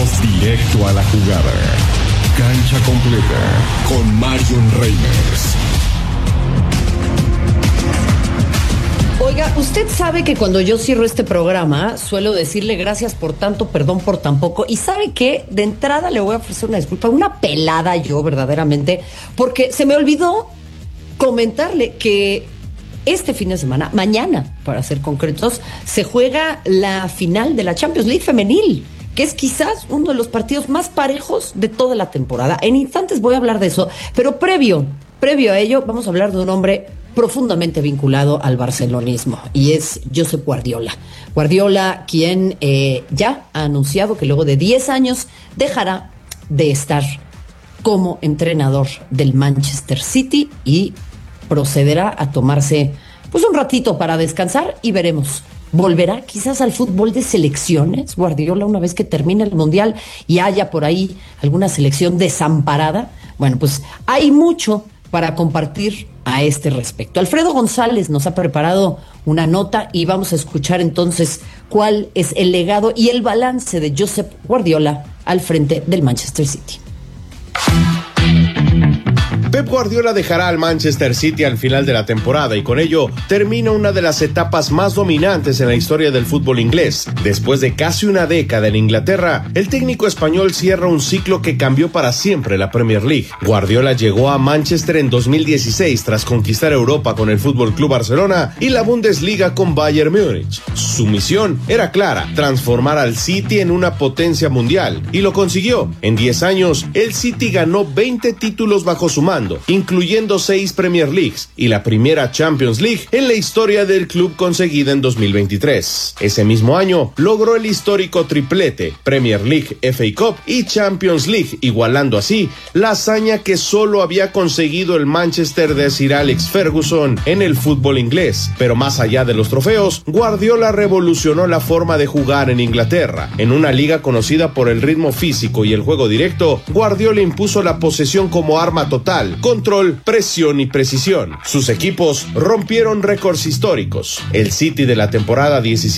Vamos directo a la jugada. Cancha completa con Marion Reimers. Oiga, usted sabe que cuando yo cierro este programa suelo decirle gracias por tanto, perdón por tan poco. Y sabe que de entrada le voy a ofrecer una disculpa, una pelada yo verdaderamente, porque se me olvidó comentarle que este fin de semana, mañana para ser concretos, se juega la final de la Champions League femenil, que es quizás uno de los partidos más parejos de toda la temporada. En instantes voy a hablar de eso, pero previo a ello vamos a hablar de un hombre profundamente vinculado al barcelonismo, y es Josep Guardiola. Guardiola, quien ya ha anunciado que luego de 10 años dejará de estar como entrenador del Manchester City y procederá a tomarse pues un ratito para descansar y veremos. ¿Volverá quizás al fútbol de selecciones Guardiola una vez que termine el Mundial y haya por ahí alguna selección desamparada? Bueno, pues hay mucho para compartir a este respecto. Alfredo González nos ha preparado una nota y vamos a escuchar entonces cuál es el legado y el balance de Josep Guardiola al frente del Manchester City. Pep Guardiola dejará al Manchester City al final de la temporada y con ello termina una de las etapas más dominantes en la historia del fútbol inglés. Después de casi una década en Inglaterra, el técnico español cierra un ciclo que cambió para siempre la Premier League. Guardiola llegó a Manchester en 2016 tras conquistar Europa con el FC Barcelona y la Bundesliga con Bayern Múnich. Su misión era clara: transformar al City en una potencia mundial, y lo consiguió. En 10 años, el City ganó 20 títulos bajo su mando, incluyendo 6 Premier Leagues y la primera Champions League en la historia del club conseguida en 2023. Ese mismo año logró el histórico triplete, Premier League, FA Cup y Champions League, igualando así la hazaña que solo había conseguido el Manchester de Sir Alex Ferguson en el fútbol inglés. Pero más allá de los trofeos, Guardiola revolucionó la forma de jugar en Inglaterra. En una liga conocida por el ritmo físico y el juego directo, Guardiola impuso la posesión como arma total, control, presión y precisión. Sus equipos rompieron récords históricos. El City de la temporada 17